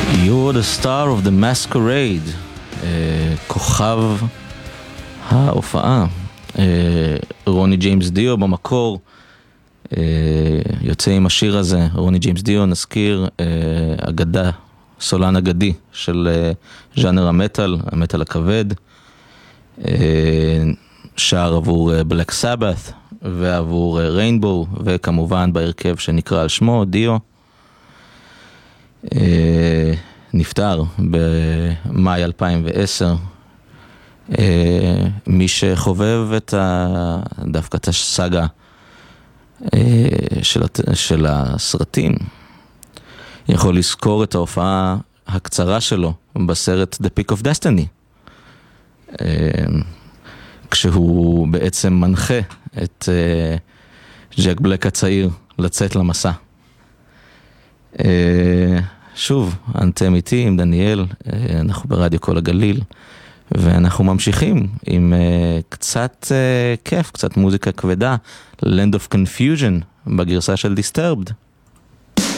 You're the star of the masquerade, כוכב ההופעה. רוני ג'יימס דיו במקור יוצא עם השיר הזה. רוני ג'יימס דיו, נזכיר, אגדה, סולן אגדי של ז'אנר המטל, המטל הכבד, שר עבור בלק סבת ועבור ריינבו, וכמובן בהרכב שנקרא על שמו, דיו. נפטר במאי 2010. מי שחובב דווקא את הסאגה של הסרטים יכול לזכור את ההופעה הקצרה שלו בסרט The Peak of Destiny, כשהוא בעצם מנחה את ג'ק בלק הצעיר לצאת למסע. שוב, אתם איתי עם דניאל, אנחנו ברדיו כל הגליל, ואנחנו ממשיכים עם קצת כיף, קצת מוזיקה כבדה, Land of Confusion בגרסה של Disturbed.